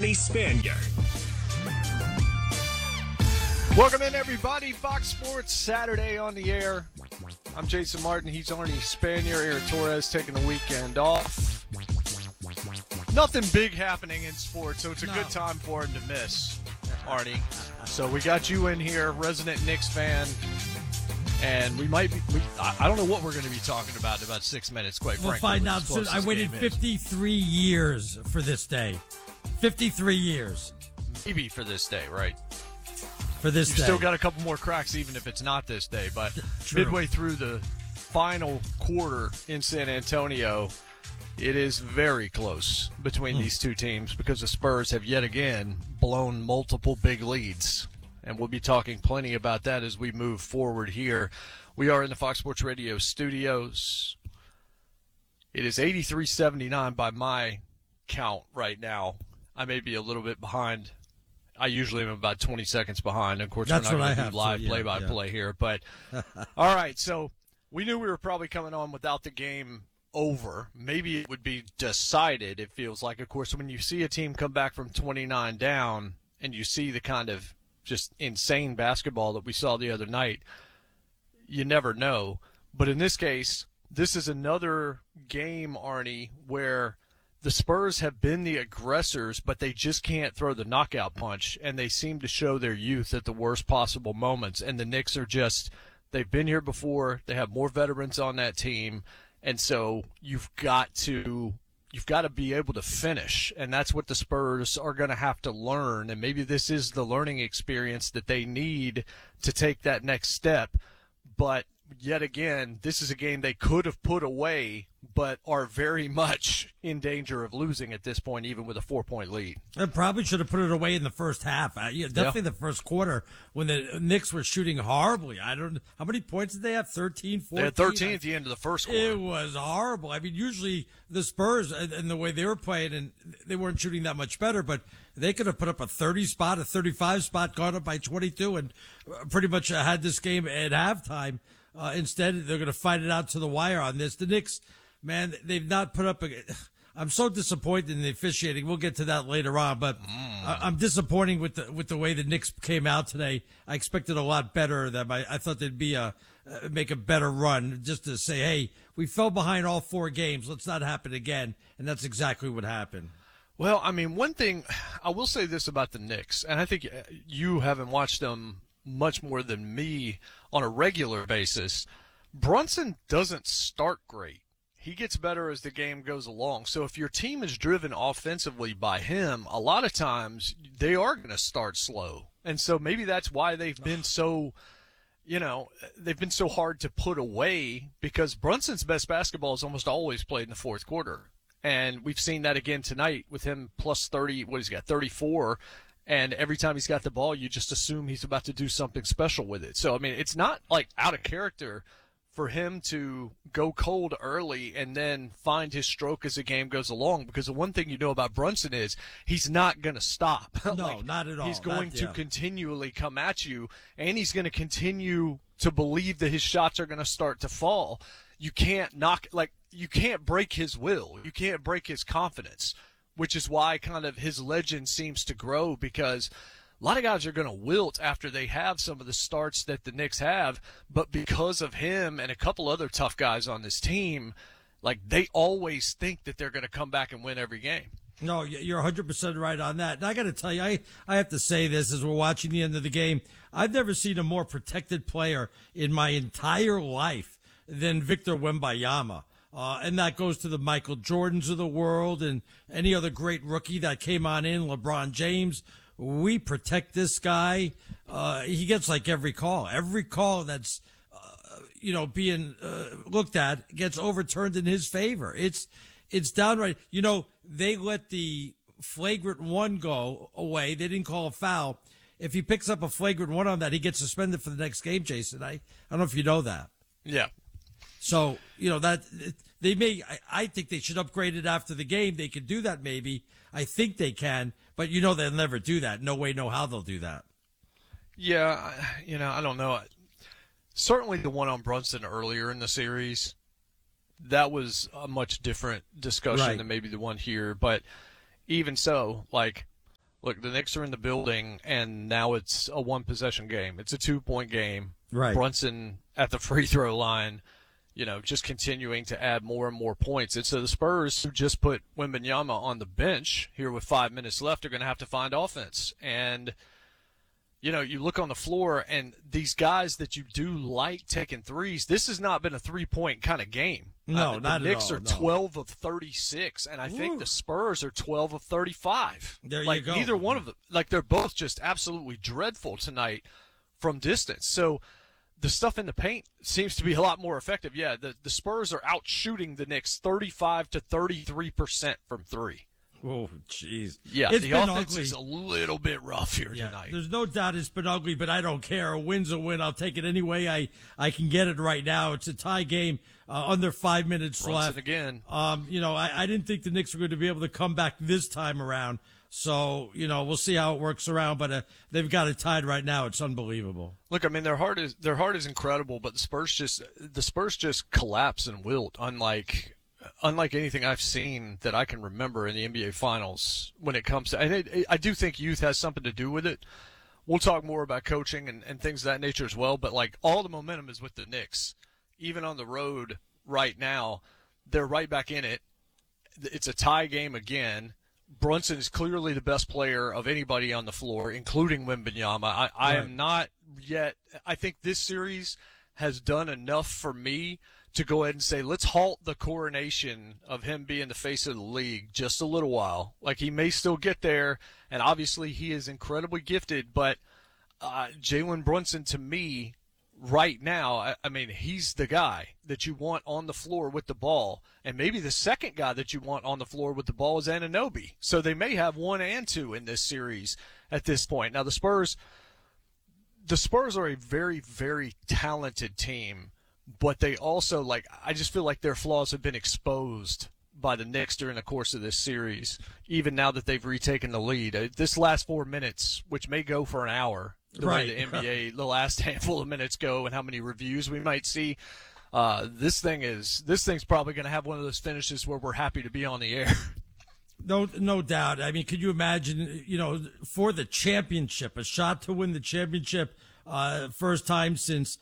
Arnie Spanier. Welcome in, everybody. Fox Sports Saturday on the air. I'm Jason Martin. He's Arnie Spanier. Aaron Torres taking the weekend off. Nothing big happening in sports, so it's a good time for him to miss, Arnie. So we got you in here, resident Knicks fan, and we might be. I don't know what we're going to be talking about in about 6 minutes. Quite frankly, we'll find out soon. I waited 53 years for this day. 53 years. Maybe for this day, right? For this day. You've still got a couple more cracks, even if it's not this day. But True. Midway through the final quarter in San Antonio, it is very close between these two teams because the Spurs have yet again blown multiple big leads. And we'll be talking plenty about that as we move forward here. We are in the Fox Sports Radio studios. It is 83-79 by my count right now. I may be a little bit behind. I usually am about 20 seconds behind. Of course, that's we're not what I going to have do live play-by-play here. But, all right, so we knew we were probably coming on without the game over. Maybe it would be decided, it feels like. Of course, when you see a team come back from 29 down and you see the kind of just insane basketball that we saw the other night, you never know. But in this case, this is another game, Arnie, where the Spurs have been the aggressors, but they just can't throw the knockout punch, and they seem to show their youth at the worst possible moments. And the Knicks are just – they've been here before. They have more veterans on that team, and so you've got to be able to finish, and that's what the Spurs are going to have to learn. And maybe this is the learning experience that they need to take that next step. But yet again, this is a game they could have put away, but are very much in danger of losing at this point, even with a 4-point lead. I probably should have put it away in the first half. Definitely the first quarter when the Knicks were shooting horribly. I don't know. How many points did they have? 13, 14? They had 13 at the end of the first quarter. It was horrible. I mean, usually the Spurs and the way they were playing, and they weren't shooting that much better, but they could have put up a 30 spot, a 35 spot, gone up by 22, and pretty much had this game at halftime. Instead, they're going to fight it out to the wire on this. The Knicks, man, they've not put up I'm so disappointed in the officiating. We'll get to that later on, but I'm disappointed with the way the Knicks came out today. I expected a lot better of them. I thought they'd be make a better run, just to say, hey, we fell behind all 4 games. Let's not happen again. And that's exactly what happened. Well, I mean, one thing, I will say this about the Knicks, and I think you haven't watched them much more than me on a regular basis. Brunson doesn't start great. He gets better as the game goes along. So if your team is driven offensively by him, a lot of times they are going to start slow. And so maybe that's why they've been so, they've been so hard to put away, because Brunson's best basketball is almost always played in the fourth quarter. And we've seen that again tonight with him plus 30, what he's got, 34. And every time he's got the ball, you just assume he's about to do something special with it. So, I mean, it's not like out of character for him to go cold early and then find his stroke as the game goes along, because the one thing you know about Brunson is he's not going to stop. No, not at all. He's going to continually come at you, and he's going to continue to believe that his shots are going to start to fall. You can't you can't break his will. You can't break his confidence, which is why kind of his legend seems to grow, because a lot of guys are going to wilt after they have some of the starts that the Knicks have, but because of him and a couple other tough guys on this team, like, they always think that they're going to come back and win every game. No, you're 100% right on that. And I got to tell you, I have to say this as we're watching the end of the game. I've never seen a more protected player in my entire life than Victor Wembanyama. And that goes to the Michael Jordans of the world and any other great rookie that came on in, LeBron James. We protect this guy. He gets like every call that's, being looked at gets overturned in his favor. It's downright, they let the flagrant one go away. They didn't call a foul. If he picks up a flagrant one on that, he gets suspended for the next game, Jason. I don't know if you know that. Yeah. So, that they may, I think they should upgrade it after the game. They could do that maybe. I think they can, but they'll never do that. No way, no how they'll do that. Yeah, I don't know. Certainly the one on Brunson earlier in the series, that was a much different discussion than maybe the one here. But even so, like, Look, the Knicks are in the building, and now it's a one-possession game. It's a 2-point game. Right. Brunson at the free throw line, just continuing to add more and more points. And so the Spurs, who just put Wembanyama on the bench here with 5 minutes left, are going to have to find offense. And, you look on the floor, and these guys that you do like taking threes, this has not been a three-point kind of game. No, not at all. The Knicks are 12 of 36, and I think the Spurs are 12 of 35. There you go. Neither one of them, they're both just absolutely dreadful tonight from distance. So the stuff in the paint seems to be a lot more effective. Yeah, the Spurs are out shooting the Knicks 35 to 33% from three. Oh, jeez. Yeah, it's the been offense ugly. is a little bit rough here tonight. There's no doubt it's been ugly, but I don't care. A win's a win. I'll take it any way I can get it right now. It's a tie game, under 5 minutes Brunson left. Again. I didn't think the Knicks were going to be able to come back this time around. So, we'll see how it works around, but they've got it tied right now. It's unbelievable. Look, I mean, their heart is incredible, but the Spurs just collapse and wilt, unlike anything I've seen that I can remember in the NBA Finals when it comes to – and I do think youth has something to do with it. We'll talk more about coaching and things of that nature as well, but, all the momentum is with the Knicks. Even on the road right now, they're right back in it. It's a tie game again. Brunson is clearly the best player of anybody on the floor, including Wembanyama. I am not yet – I think this series has done enough for me – to go ahead and say, let's halt the coronation of him being the face of the league just a little while. He may still get there, and obviously he is incredibly gifted, but Jalen Brunson, to me, right now, I mean, he's the guy that you want on the floor with the ball, and maybe the second guy that you want on the floor with the ball is Anunoby. So they may have 1 and 2 in this series at this point. Now, the Spurs are a very, very talented team, but they also, I just feel like their flaws have been exposed by the Knicks during the course of this series, even now that they've retaken the lead. This last 4 minutes, which may go for an hour, the way the NBA, the last handful of minutes go and how many reviews we might see, this thing's probably going to have one of those finishes where we're happy to be on the air. No doubt. I mean, could you imagine, for the championship, a shot to win the championship, first time since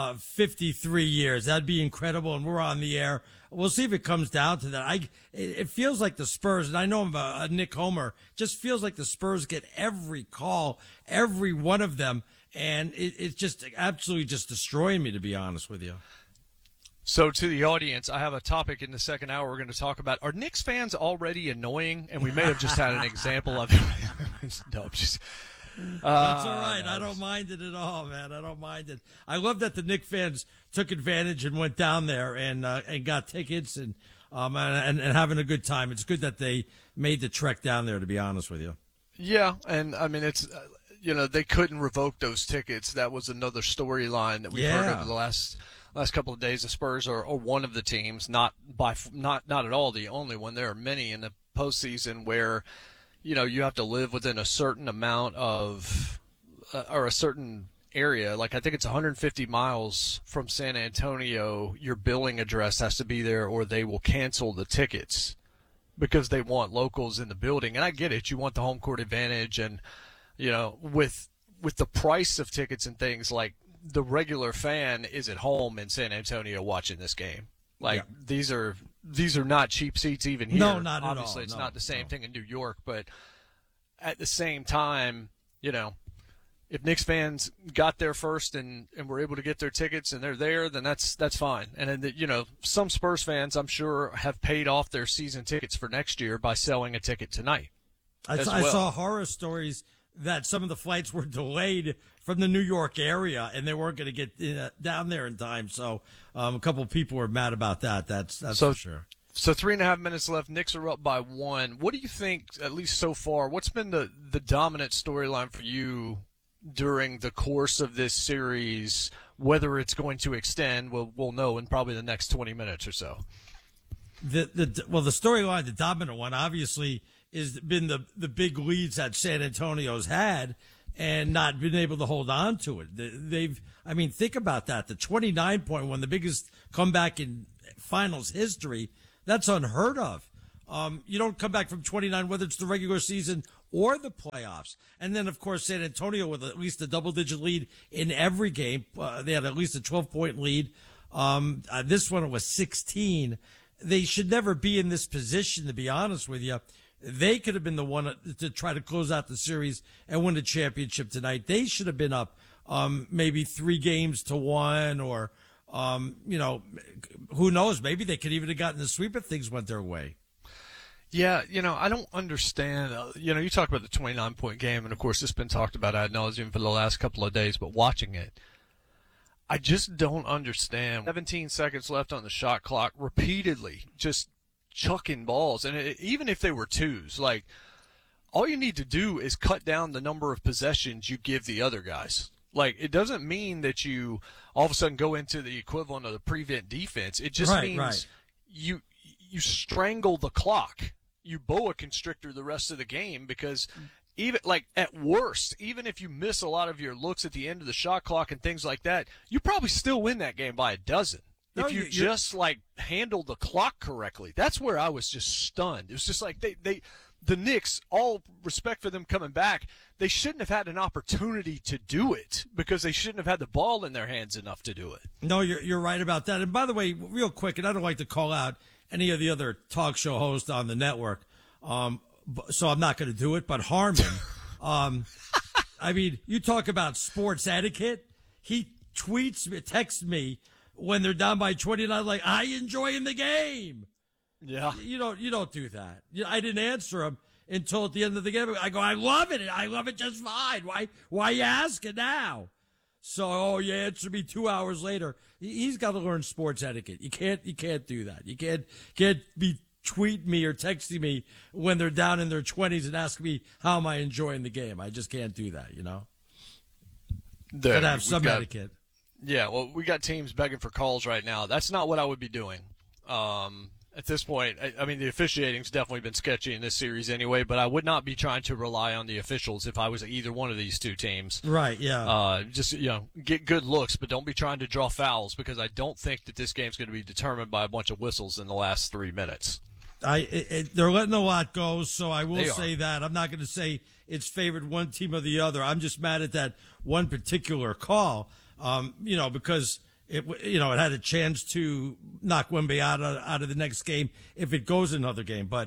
53 years. That'd be incredible, and we're on the air. We'll see if it comes down to that. It feels like the Spurs, and I know I'm a Nick Homer, just feels like the Spurs get every call, every one of them, and it's just absolutely just destroying me, to be honest with you. So to the audience, I have a topic in the second hour we're going to talk about. Are Knicks fans already annoying? And we may have just had an example of it. No, just... That's all right. I don't mind it at all, man. I don't mind it. I love that the Knicks fans took advantage and went down there and got tickets and having a good time. It's good that they made the trek down there, to be honest with you. Yeah, and I mean it's they couldn't revoke those tickets. That was another storyline that we've heard over the last couple of days. The Spurs are one of the teams, not at all the only one. There are many in the postseason where you have to live within a certain amount of or a certain area. I think it's 150 miles from San Antonio. Your billing address has to be there or they will cancel the tickets because they want locals in the building. And I get it. You want the home court advantage. And, with the price of tickets and things, the regular fan is at home in San Antonio watching this game. These are not cheap seats even here. No, not at all. Obviously, it's not the same thing in New York, but at the same time, if Knicks fans got there first and were able to get their tickets and they're there, then that's fine. And then, some Spurs fans, I'm sure, have paid off their season tickets for next year by selling a ticket tonight. I saw horror stories that some of the flights were delayed from the New York area, and they weren't going to get down there in time. So a couple of people were mad about that. That's for sure. So 3.5 minutes left. Knicks are up by 1. What do you think, at least so far, what's been the dominant storyline for you during the course of this series? Whether it's going to extend, we'll know in probably the next 20 minutes or so. The storyline, the dominant one, obviously, is been the big leads that San Antonio's had and not been able to hold on to it. Think about that. The 29-point one, the biggest comeback in finals history, that's unheard of. You don't come back from 29, whether it's the regular season or the playoffs. And then, of course, San Antonio with at least a double-digit lead in every game. They had at least a 12-point lead. This one was 16. They should never be in this position, to be honest with you. They could have been the one to try to close out the series and win the championship tonight. They should have been up maybe 3-1 or, who knows? Maybe they could even have gotten the sweep if things went their way. Yeah, I don't understand. You talk about the 29-point game, and of course, it's been talked about ad nauseum for the last couple of days, but watching it, I just don't understand. 17 seconds left on the shot clock, repeatedly just chucking balls. And even if they were twos, like, all you need to do is cut down the number of possessions you give the other guys. Like, it doesn't mean that you all of a sudden go into the equivalent of the prevent defense. It just means you strangle the clock. You boa constrictor the rest of the game, because even like at worst, even if you miss a lot of your looks at the end of the shot clock and things like that, you probably still win that game by a dozen. If you just like handle the clock correctly. That's where I was just stunned. It was just like the Knicks, all respect for them coming back, they shouldn't have had an opportunity to do it because they shouldn't have had the ball in their hands enough to do it. No, you're right about that. And by the way, real quick, and I don't like to call out any of the other talk show hosts on the network, so I'm not going to do it, but Harmon, I mean, you talk about sports etiquette. He texts me when they're down by 29, like, I enjoying the game. Yeah. You don't do that. I didn't answer him until at the end of the game. I go, I love it. I love it just fine. Why you asking now? So, you answer me 2 hours later. He's got to learn sports etiquette. You can't do that. You can't be tweeting me or texting me when they're down in their 20s and asking me how am I enjoying the game. I just can't do that, Gotta have some etiquette. Yeah, well, we got teams begging for calls right now. That's not what I would be doing. At this point, I mean, the officiating's definitely been sketchy in this series anyway, but I would not be trying to rely on the officials if I was either one of these two teams. Right, yeah. Just, get good looks, but don't be trying to draw fouls, because I don't think that this game's going to be determined by a bunch of whistles in the last 3 minutes. They're letting a lot go, so I will say that. I'm not going to say it's favored one team or the other. I'm just mad at that one particular call, because it had a chance to knock Wemby out of the next game if it goes another game. But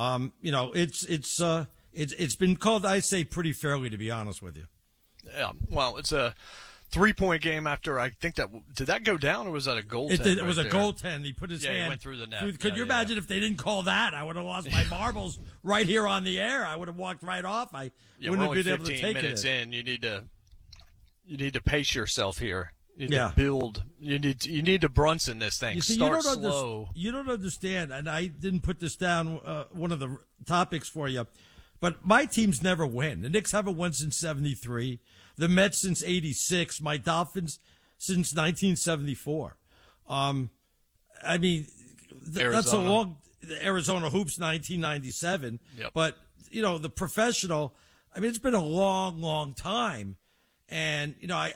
it's been called, I say, pretty fairly, to be honest with you. Yeah, well, it's a 3-point game after I think did that go down, or was that a goaltend? It was a goaltend. He put his hand. He went through the net. Could you imagine if they didn't call that? I would have lost my marbles right here on the air. I would have walked right off. I wouldn't have been able to take it. 15 minutes in, you need to pace yourself here. You need to build. You need to Brunson this thing. Start slow. You don't understand, and I didn't put this down. One of the topics for you, but my teams never win. The Knicks haven't won since '73. The Mets since '86. My Dolphins since 1974. I mean, that's a long. Arizona Hoops 1997. Yep. But the professional. I mean, it's been a long, long time. And,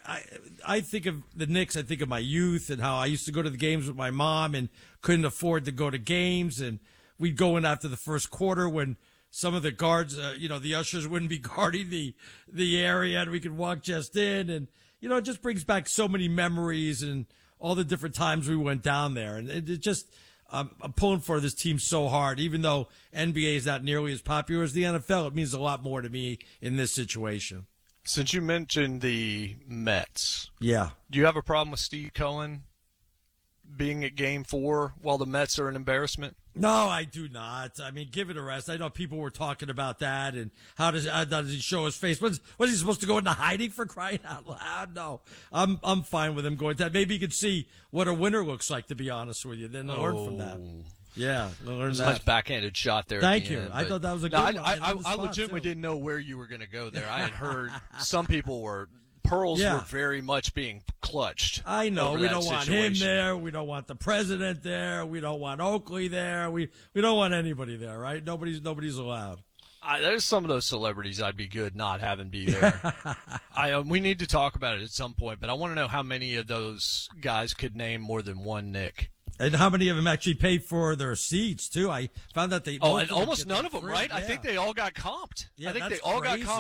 I think of the Knicks, I think of my youth and how I used to go to the games with my mom and couldn't afford to go to games. And we'd go in after the first quarter when some of the guards, the ushers wouldn't be guarding the area and we could walk just in. And, it just brings back so many memories and all the different times we went down there. And it just, I'm pulling for this team so hard. Even though NBA is not nearly as popular as the NFL, it means a lot more to me in this situation. Since you mentioned the Mets, do you have a problem with Steve Cohen being at Game 4 while the Mets are an embarrassment? No, I do not. I mean, give it a rest. I know people were talking about that, and how does he show his face? Was he supposed to go into hiding, for crying out loud? No, I'm fine with him going to that. Maybe he could see what a winner looks like, to be honest with you. Then learn from that. Yeah, learn that. Nice backhanded shot there. Thank you. End, I thought that was a good one. I legitimately didn't know where you were going to go there. I had heard some people were were very much being clutched. I know. We don't want him there. We don't want the president there. We don't want Oakley there. We don't want anybody there, right? Nobody's allowed. There's some of those celebrities I'd be good not having be there. We need to talk about it at some point, but I want to know how many of those guys could name more than one Nick. And how many of them actually paid for their seats too? I found that they and almost none of them, right? Yeah. I think they all got comped. Yeah, I think they that's all crazy. got comped.